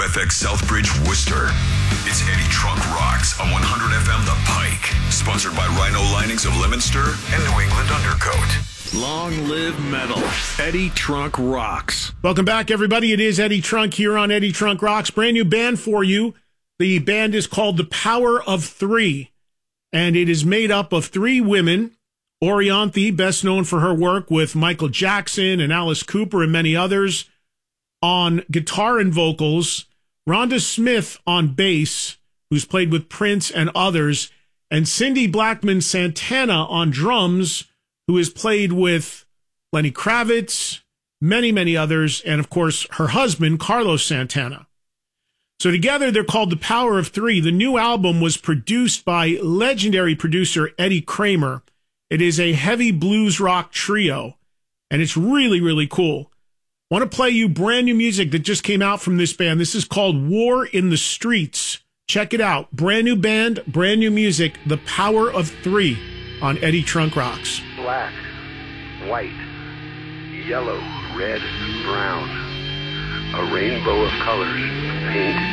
WFX Southbridge, Worcester. It's Eddie Trunk Rocks on 100 FM The Pike. Sponsored by Rhino Linings of Leominster and New England Undercoat. Long live metal. Eddie Trunk Rocks. Welcome back, everybody. It is Eddie Trunk here on Eddie Trunk Rocks. Brand new band for you. The band is called The Power of Three, and it is made up of three women. Orianthi, best known for her work with Michael Jackson and Alice Cooper and many others, on guitar and vocals. Rhonda Smith on bass, who's played with Prince and others, and Cindy Blackman Santana on drums, who has played with Lenny Kravitz, many, many others, and of course her husband, Carlos Santana. So together they're called The Power of Three. The new album was produced by legendary producer Eddie Kramer. It is a heavy blues rock trio, and it's really, really cool. I want to play you brand new music that just came out from this band. This is called War in the Streets. Check it out. Brand new band, brand new music, The Power of Three on Eddie Trunk Rocks. Black, white, yellow, red, brown. A rainbow of colors, pink,